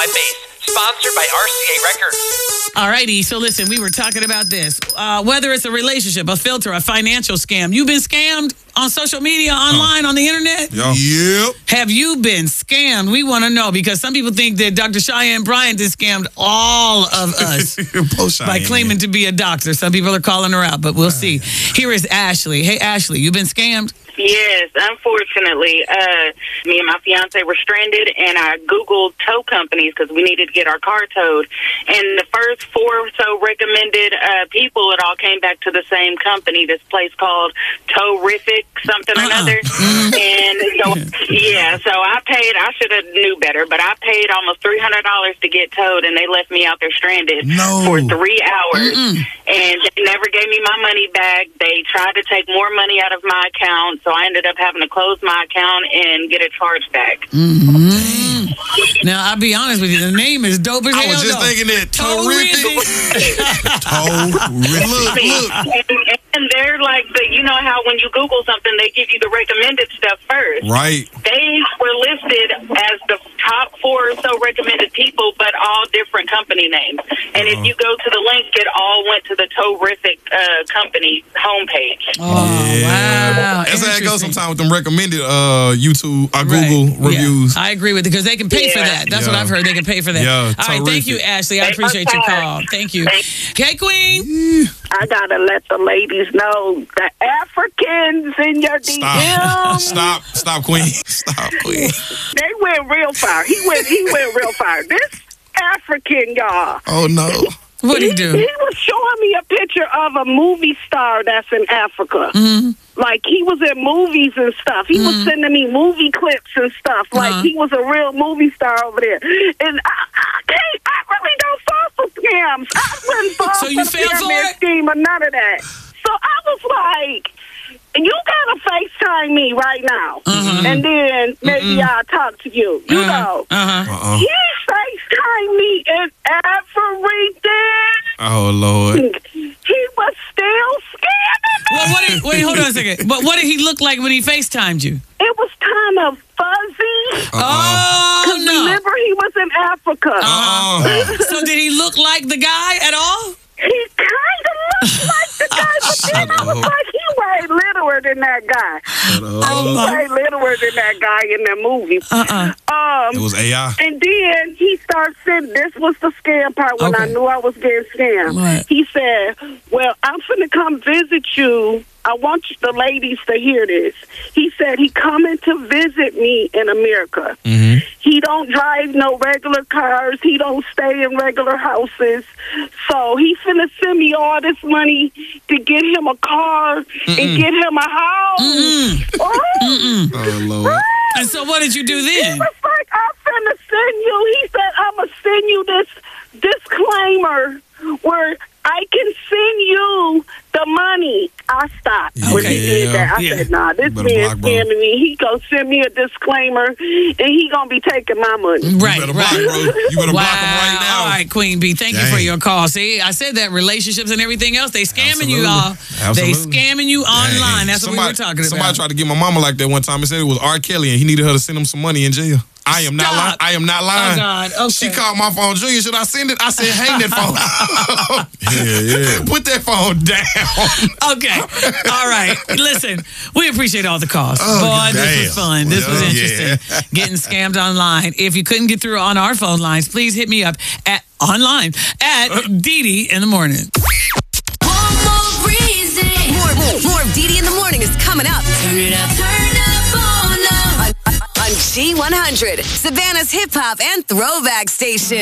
My Face, sponsored by RCA Records. All righty, so listen, we were talking about this. Whether it's a relationship, a filter, a financial scam. You've been scammed on social media, online, on the internet? Yep. Have you been scammed? We want to know because some people think that Dr. Cheyenne Bryant has scammed all of us by claiming to be a doctor. Some people are calling her out, but we'll see. Here is Ashley. Hey, Ashley, you been scammed? Yes, unfortunately, me and my fiance were stranded, and I Googled tow companies because we needed to get our car towed. And the first 4 or so recommended people, it all came back to the same company, this place called Towrific, something or another. And so, so I paid, I should have knew better, but I paid almost $300 to get towed, and they left me out there stranded for 3 hours. And they never gave me my money back. They tried to take more money out of my account. So I ended up having to close my account and get a charge back. Now, I'll be honest with you. The name is dope as hell. I was just thinking that. Towrific. Look. And they're like, you know how when you Google something, they give you the recommended stuff first. Right. They were listed as the top 4 or so recommended people, but all different company names. And if you go to the link, it all went to the Towrific company homepage. Oh, wow. That's how it goes sometimes with them recommended YouTube or Google reviews. I agree with it because they can pay for that. That's what I've heard. They can pay for that. All right. Thank you, Ashley. I appreciate your call. Thank you. Okay, Queen. I gotta let the ladies know the Africans in your DM. Stop, Queen. Stop, Queen. They went real far. He went real far. This African, y'all. Oh no. What'd he do? He was showing me a picture of a movie star that's in Africa. Like, he was in movies and stuff. He was sending me movie clips and stuff. Like, he was a real movie star over there. And I really don't fall for scams. I wouldn't fall for the pyramid scheme or none of that. So I was like, you gotta FaceTime me right now. And then maybe I'll talk to you. You know. He FaceTime me and everything. Oh, Lord. He was still scamming me. Well, wait, hold on a second. But what did he look like when he FaceTimed you? It was kind of fuzzy. Oh, no. Remember, he was in Africa. So did he look like the guy at all? He kind of looked like the guy, but then I was like, he way littler than that guy. He way littler than that guy in that movie. It was AI. And then he started saying, this was the scam part when I knew I was getting scammed. What? He said, well, I'm finna come visit you. I want the ladies to hear this. He said he coming to visit me in America. He don't drive no regular cars. He don't stay in regular houses. So he finna send me all this money to get him a car and get him a house. Oh, Lord. And so what did you do then? He was like, I'm finna send you. He said, I'm gonna send you this disclaimer where I can send you the money. I stopped when he did that. I said, nah, this man's scamming me. He gonna send me a disclaimer, and he gonna be taking my money. Right, You better block, bro. You better block him right now. All right, Queen B, thank you for your call. See, I said that relationships and everything else, they scamming you, y'all. They scamming you online. That's what we were talking about. Somebody tried to get my mama like that one time and said it was R. Kelly, and he needed her to send him some money in jail. I am not lying. I am not lying. Oh, God. Okay. She called my phone. Junior, should I send it? I said, hang that phone. Put that phone down. Okay. All right. Listen, we appreciate all the calls. Boy, this was fun. This was interesting. Getting scammed online. If you couldn't get through on our phone lines, please hit me up online at Dee in the morning. One more reason. More of Dee in the morning is coming up. Turn it up. Turn up on G100, Savannah's hip hop and throwback station.